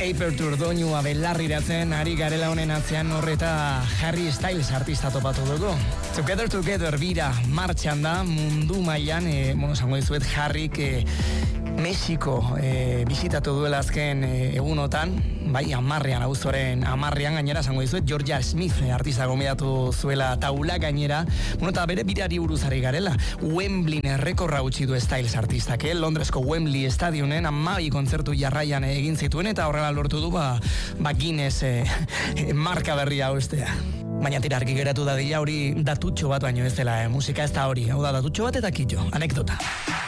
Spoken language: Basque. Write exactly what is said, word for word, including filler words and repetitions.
Paper Tour doinua belarriratzen ari garela honen atzean horreta Harry Styles artista topatu dugu. Together Together bira martxan da mundu mailan, e, bueno, esango dizuet Harryk e, Mexiko e, bisitatu duela azken e, egunotan, bai, amarrean, abuztuaren amarrean gainera, esango dizuet, Georgia Smith e, artista gomidatu zuela taula gainera, bueno, eta bere birari buruz ari garela, Wembley errekorra utzi du Styles artistak, eh? Londresko Wembley estadionen amabi kontzertu jarraian egin zituen, eta horrela lortu du, ba, ba Guinness e, e, marka berria ustea. Baina tira argi geratu da dira hori datutxo bat baino ez dela, eh? Musika ez da hori, hau da datutxo bat eta kitxo, anekdota.